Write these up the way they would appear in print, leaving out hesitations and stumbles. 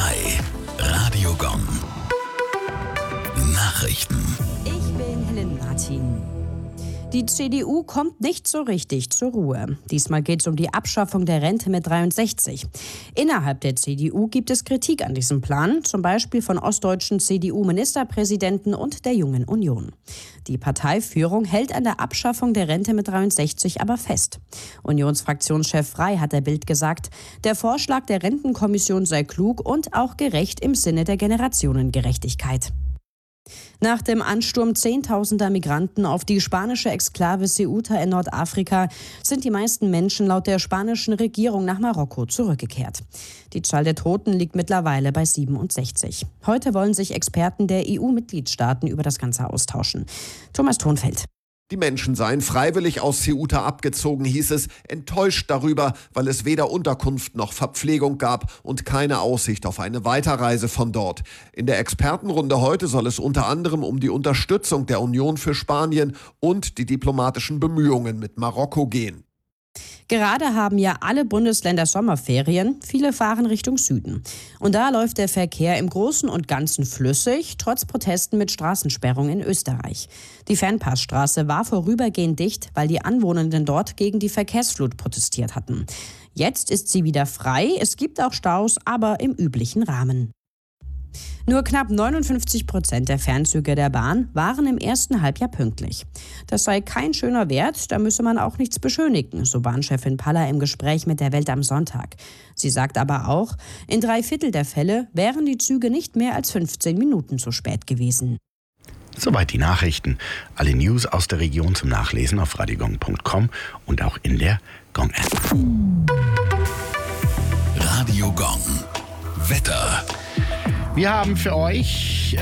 3. Radio Gong. Nachrichten. Ich bin Helen Martin. Die CDU kommt nicht so richtig zur Ruhe. Diesmal geht es um die Abschaffung der Rente mit 63. Innerhalb der CDU gibt es Kritik an diesem Plan, zum Beispiel von ostdeutschen CDU-Ministerpräsidenten und der Jungen Union. Die Parteiführung hält an der Abschaffung der Rente mit 63 aber fest. Unionsfraktionschef Frey hat der Bild gesagt, der Vorschlag der Rentenkommission sei klug und auch gerecht im Sinne der Generationengerechtigkeit. Nach dem Ansturm zehntausender Migranten auf die spanische Exklave Ceuta in Nordafrika sind die meisten Menschen laut der spanischen Regierung nach Marokko zurückgekehrt. Die Zahl der Toten liegt mittlerweile bei 67. Heute wollen sich Experten der EU-Mitgliedstaaten über das Ganze austauschen. Thomas Thonfeld. Die Menschen seien freiwillig aus Ceuta abgezogen, hieß es, enttäuscht darüber, weil es weder Unterkunft noch Verpflegung gab und keine Aussicht auf eine Weiterreise von dort. In der Expertenrunde heute soll es unter anderem um die Unterstützung der Union für Spanien und die diplomatischen Bemühungen mit Marokko gehen. Gerade haben ja alle Bundesländer Sommerferien, viele fahren Richtung Süden. Und da läuft der Verkehr im Großen und Ganzen flüssig, trotz Protesten mit Straßensperrung in Österreich. Die Fernpassstraße war vorübergehend dicht, weil die Anwohnenden dort gegen die Verkehrsflut protestiert hatten. Jetzt ist sie wieder frei, es gibt auch Staus, aber im üblichen Rahmen. Nur knapp 59% der Fernzüge der Bahn waren im ersten Halbjahr pünktlich. Das sei kein schöner Wert, da müsse man auch nichts beschönigen, so Bahnchefin Paller im Gespräch mit der Welt am Sonntag. Sie sagt aber auch, in 3/4 der Fälle wären die Züge nicht mehr als 15 Minuten zu spät gewesen. Soweit die Nachrichten. Alle News aus der Region zum Nachlesen auf radiogong.com und auch in der Gong-App. Radio Gong. Wetter. Wir haben für euch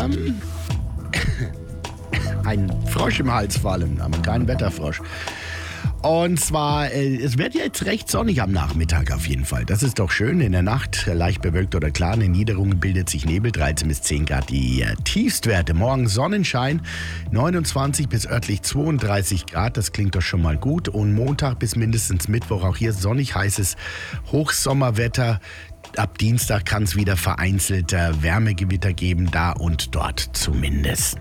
einen Frosch im Hals fallen, aber keinen Wetterfrosch. Und zwar, es wird jetzt recht sonnig am Nachmittag auf jeden Fall. Das ist doch schön. In der Nacht leicht bewölkt oder klar. In den Niederungen bildet sich Nebel, 13 bis 10 Grad die Tiefstwerte. Morgen Sonnenschein, 29 bis örtlich 32 Grad. Das klingt doch schon mal gut. Und Montag bis mindestens Mittwoch auch hier sonnig heißes Hochsommerwetter. Ab Dienstag kann es wieder vereinzelt Wärmegewitter geben, da und dort zumindest.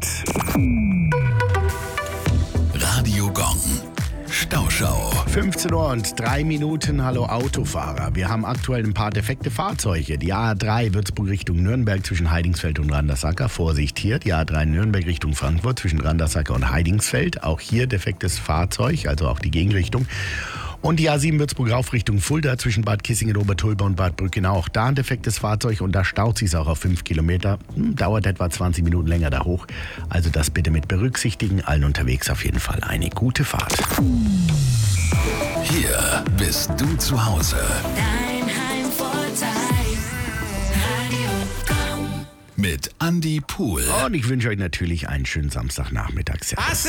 Radio Gong. Stauschau. 15 Uhr und 3 Minuten. Hallo Autofahrer. Wir haben aktuell ein paar defekte Fahrzeuge. Die A3 Würzburg Richtung Nürnberg zwischen Heidingsfeld und Randersacker. Vorsicht hier. Die A3 Nürnberg Richtung Frankfurt zwischen Randersacker und Heidingsfeld. Auch hier defektes Fahrzeug, also auch die Gegenrichtung. Und die A7 Würzburg rauf Richtung Fulda zwischen Bad Kissingen, Obertulba und Bad Brückenau. Auch da ein defektes Fahrzeug und da staut sich auch auf 5 Kilometer. Dauert etwa 20 Minuten länger da hoch. Also das bitte mit berücksichtigen. Allen unterwegs auf jeden Fall eine gute Fahrt. Hier bist du zu Hause. Dein Heimvorteil. Radio Gong. Mit Andi Pohl. Und ich wünsche euch natürlich einen schönen Samstagnachmittag. Servus.